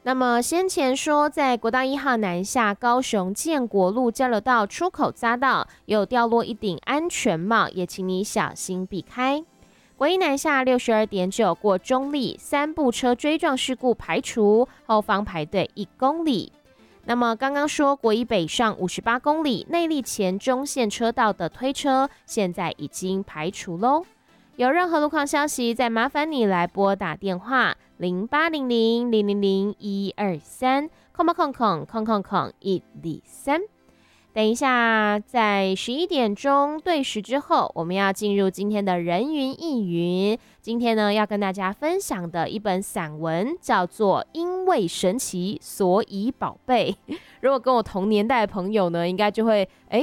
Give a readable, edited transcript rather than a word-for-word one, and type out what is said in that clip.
那么先前说，在国道1号南下高雄建国路交流道出口匝道有掉落一顶安全帽，也请你小心避开。国一南下62.9过中立，3部车追撞事故排除，后方排队1公里。那么刚刚说国一北上58公里，内坜前中线车道的推车现在已经排除喽。有任何路况消息，再麻烦你来拨打电话0800000123，123。等一下，在11点钟对时之后，我们要进入今天的人云亦云。今天呢，要跟大家分享的一本散文叫做《因为神奇，所以宝贝》。如果跟我同年代的朋友呢，应该就会